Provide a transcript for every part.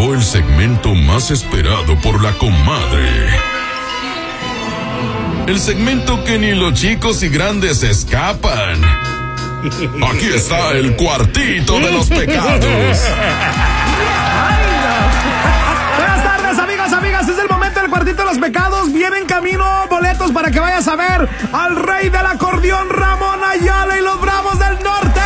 llegó el segmento más esperado por la comadre. El segmento que ni los chicos y grandes escapan. Aquí está el cuartito de los pecados. Buenas tardes, amigos, amigas. Es el momento del cuartito de los pecados. Viene en camino boletos para que vayas a ver al rey del acordeón, Ramón Ayala y los Bravos del Norte.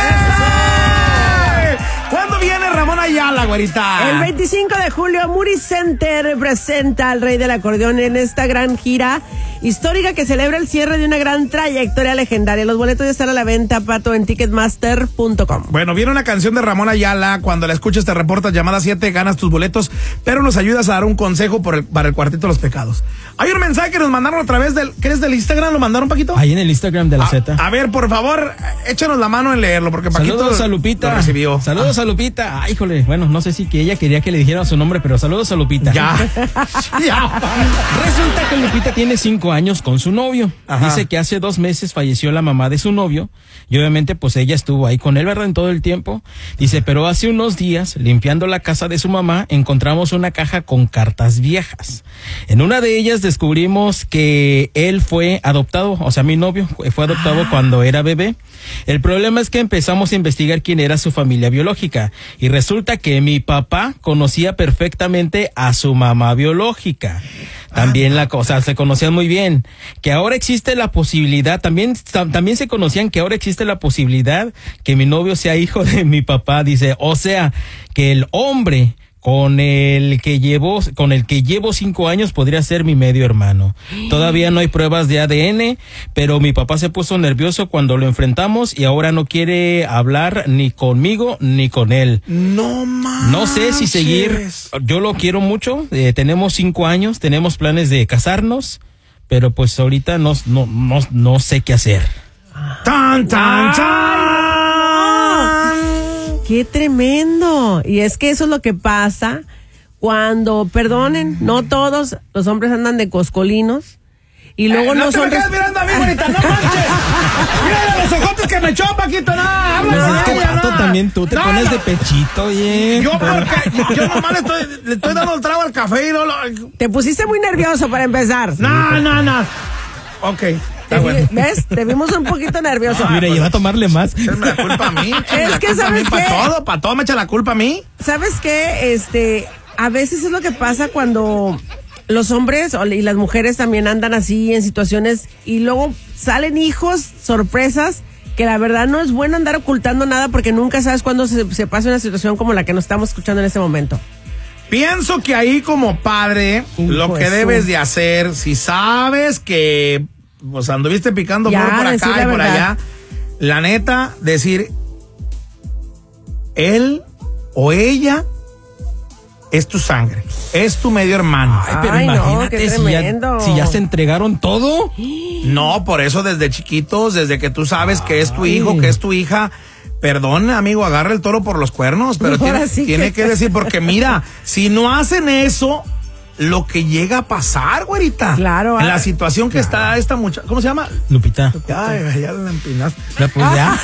¿Cuándo viene Ramón Ayala, güerita? El 25 de julio, Moody Center presenta al rey del acordeón en esta gran gira histórica que celebra el cierre de una gran trayectoria legendaria. Los boletos ya están a la venta, Pato, en ticketmaster.com. Bueno, viene una canción de Ramón Ayala. Cuando la escuches te reportas llamada 7, ganas tus boletos, pero nos ayudas a dar un consejo para el cuartito de los pecados. Hay un mensaje que nos mandaron a través del, ¿qué es del Instagram? ¿Lo mandaron, Paquito? Ahí en el Instagram de la Z. A ver, por favor, échanos la mano en leerlo, porque Paquito saludos a Lupita. lo recibió. Saludos a Lupita. Ay, híjole, bueno, no sé si que ella quería que le dijera su nombre, pero saludos a Lupita. Ya. Resulta que Lupita tiene 5 años con su novio. Ajá. Dice que hace 2 meses falleció la mamá de su novio y obviamente pues ella estuvo ahí con él, ¿verdad? En todo el tiempo. Dice, pero hace unos días, limpiando la casa de su mamá, encontramos una caja con cartas viejas. En una de ellas descubrimos que él fue adoptado, o sea, mi novio fue adoptado cuando era bebé. El problema es que empezamos a investigar quién era su familia biológica y resulta que mi papá conocía perfectamente a su mamá biológica. También se conocían muy bien. Que ahora existe la posibilidad, también se conocían que ahora existe la posibilidad que mi novio sea hijo de mi papá. Dice, o sea, que el hombre con el que llevo 5 años podría ser mi medio hermano. Todavía no hay pruebas de ADN, pero mi papá se puso nervioso cuando lo enfrentamos y ahora no quiere hablar ni conmigo ni con él. No manches. No sé si seguir. Yo lo quiero mucho. Tenemos 5 años, tenemos planes de casarnos, pero pues ahorita no sé qué hacer. ¡Tan, tan, tan! ¡Qué tremendo! Y es que eso es lo que pasa cuando, perdonen, no todos los hombres andan de coscolinos y luego no no te son... me quedes mirando a mí, bonita, no manches. Mira los ojotes que me echó, Paquito, no, Pues habla es que, ella, Pato, no. también tú te pones de pechito, oye. Yo nomás le estoy dando el trago al café y no lo... Te pusiste muy nervioso para empezar. No. Ok. Bueno. ¿Ves? Te vimos un poquito nervioso. Mira, lleva a tomarle más. Echarme la culpa a mí. Es que, ¿sabes qué? Para todo me echa la culpa a mí. ¿Sabes qué? A veces es lo que pasa cuando los hombres y las mujeres también andan así en situaciones y luego salen hijos, sorpresas, que la verdad no es bueno andar ocultando nada porque nunca sabes cuándo se pasa una situación como la que nos estamos escuchando en este momento. Pienso que ahí como padre, lo que debes de hacer, si sabes que pues anduviste picando flor por acá y por allá, la neta, decir, él o ella es tu sangre, es tu medio hermano. Ay, pero imagínate si ya se entregaron todo. No, por eso desde chiquitos, desde que tú sabes que es tu hijo, que es tu hija, perdón, amigo, agarra el toro por los cuernos, pero tiene que decir, porque mira, si no hacen eso, lo que llega a pasar, güerita. Claro. En la situación que está esta muchacha, ¿cómo se llama? Lupita. Ay, ya la empinaste. Pues ya.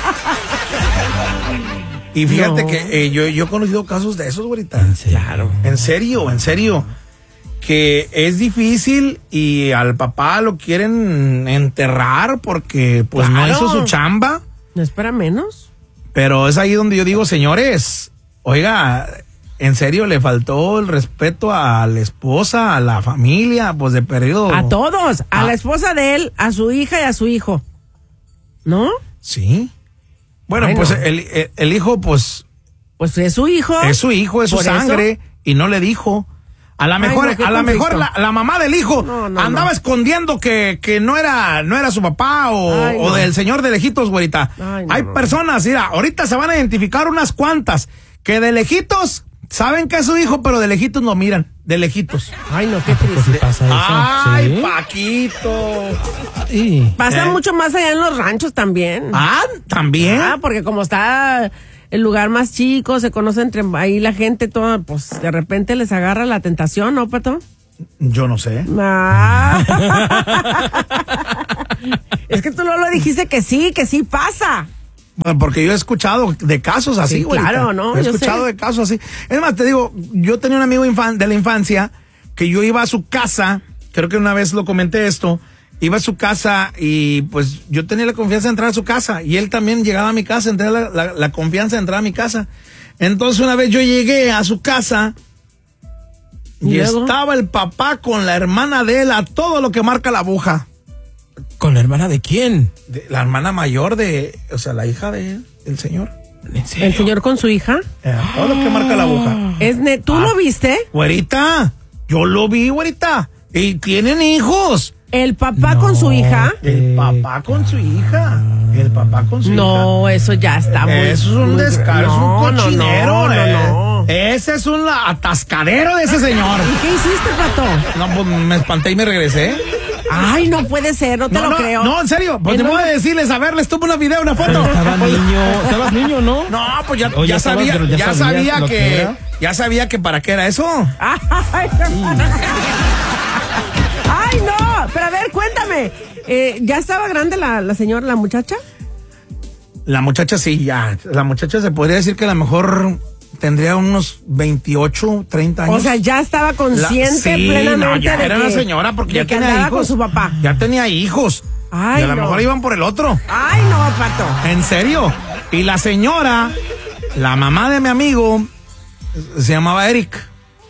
Y fíjate que yo he conocido casos de esos, güerita. Claro. En serio. Que es difícil y al papá lo quieren enterrar porque pues no hizo su chamba. No es para menos. Pero es ahí donde yo digo, señores, oiga, en serio le faltó el respeto a la esposa, a la familia, pues de periodo. A todos, a la esposa de él, a su hija y a su hijo. ¿No? Sí. Bueno, pues el hijo, pues es su hijo. Es su hijo, es su sangre, y no le dijo. A lo mejor la mamá del hijo andaba escondiendo que no era su papá o del señor de lejitos, güerita. Hay personas, mira, ahorita se van a identificar unas cuantas que de lejitos saben que es su hijo, pero de lejitos no miran, de lejitos. Ay, no, qué triste. Pasa eso. Ay, ¿sí? Paquito. Sí. Pasa mucho más allá en los ranchos también. ¿También? Porque como está el lugar más chico, se conoce entre ahí la gente toda, pues de repente les agarra la tentación, ¿no, Pato? Yo no sé. Es que tú no lo dijiste que sí pasa. Porque yo he escuchado de casos así, sí, güerita. claro, ¿no? He escuchado de casos así. Es más, te digo, yo tenía un amigo de la infancia que yo iba a su casa, creo que una vez lo comenté esto, iba a su casa y pues yo tenía la confianza de entrar a su casa y él también llegaba a mi casa, tenía la confianza de entrar a mi casa. Entonces una vez yo llegué a su casa y estaba el papá con la hermana de él a todo lo que marca la aguja. ¿Con la hermana de quién? La hermana mayor o sea, la hija del señor. ¿En serio? ¿El señor con su hija? Todo lo que marca la aguja. ¿Tú lo viste? Güerita, yo lo vi, güerita. Y tienen hijos. ¿El papá con su hija? El papá con su hija. El papá con su hija. No, eso ya está muy... Eso es un descaro, es un cochinero. No. Ese es un atascadero de ese señor. ¿Y qué hiciste, Pato? No, pues me espanté y me regresé. Ay, no puede ser, no te lo creo. No, en serio, pues te voy a decirles, a ver, les tomo una una foto. Pero estabas niño, ¿no? No, pues ya sabía que para qué era eso. Ay, no, pero a ver, cuéntame. ¿Ya estaba grande la señora, la muchacha? La muchacha sí, ya. La muchacha se podría decir que a lo mejor tendría unos 28, 30 años. O sea, ya estaba consciente plenamente. No, ya era una señora porque ya tenía hijos. Con su papá. Ya tenía hijos. Ay, y a lo mejor iban por el otro. Ay, no, Pato. En serio. Y la señora, la mamá de mi amigo, se llamaba Eric.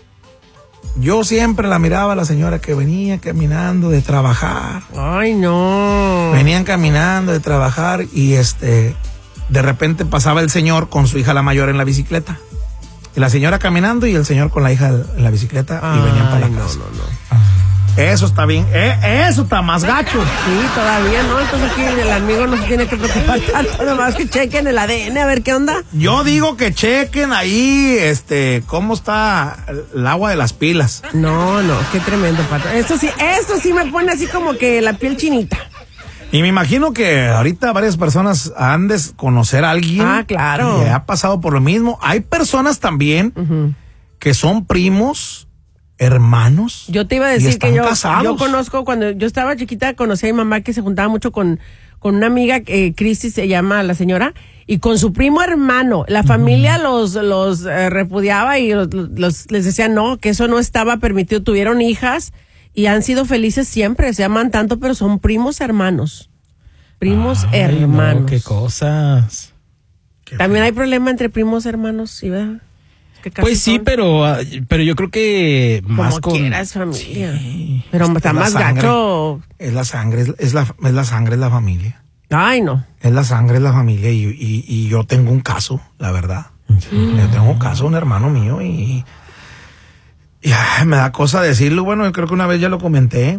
Yo siempre la miraba a la señora que venía caminando de trabajar. Ay, no. Venían caminando de trabajar y de repente pasaba el señor con su hija la mayor en la bicicleta. Y la señora caminando y el señor con la hija en la bicicleta y venían para la casa. No. Eso está bien. Eso está más gacho. Sí, todavía no. Entonces aquí el amigo no se tiene que preocupar tanto. Nomás que chequen el ADN a ver qué onda. Yo digo que chequen ahí, cómo está el agua de las pilas. No, qué tremendo, Pato. Esto sí me pone así como que la piel chinita. Y me imagino que ahorita varias personas han de conocer a alguien. Ah, claro. Que ha pasado por lo mismo. Hay personas también que son primos, hermanos. Yo te iba a decir que yo conozco, cuando yo estaba chiquita, conocí a mi mamá que se juntaba mucho con una amiga, Cristi se llama la señora, y con su primo hermano. La familia los repudiaba y les decía no, que eso no estaba permitido. Tuvieron hijas y han sido felices siempre. Se llaman tanto, pero son primos hermanos. Primos hermanos. No, qué cosas. También hay problema entre primos hermanos, ¿sí, verdad? Pues sí, pero yo creo que más como quiera es familia. Sí, pero está más gacho. Es la sangre, es la familia. Ay, no. Es la sangre, es la familia y yo tengo un caso, la verdad. Yo tengo un caso, un hermano mío y me da cosa decirlo. Bueno, yo creo que una vez ya lo comenté.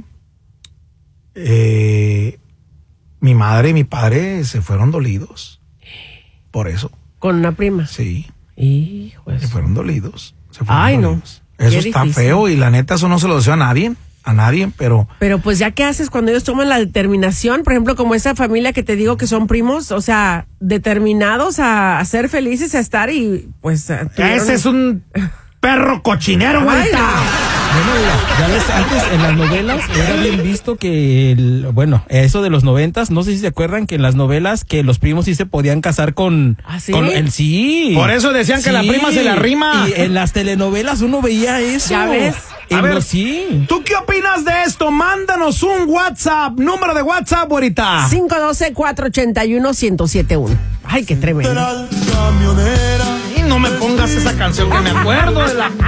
Mi madre y mi padre se fueron dolidos por eso. ¿Con una prima? Sí. Hijo, se fueron dolidos. Ay, dolidos. No. Eso está feo y la neta eso no se lo deseo a nadie, pero... Pero pues ya qué haces cuando ellos toman la determinación, por ejemplo, como esa familia que te digo que son primos, o sea, determinados a ser felices, a estar y pues... Ese es un perro cochinero, güerita. Bueno, ya ves, antes en las novelas era bien visto que, eso de los 90s, no sé si se acuerdan que en las novelas que los primos sí se podían casar con... ¿Ah, sí? Sí. Por eso decían que la prima se le arrima. Y en las telenovelas uno veía eso. ¿Ya ves? A ver, sí. ¿Tú qué opinas de esto? Mándanos un WhatsApp, número de WhatsApp, güerita. 512-481-1071. Ay, qué tremendo. Y no me pongas esa canción que me acuerdo de la...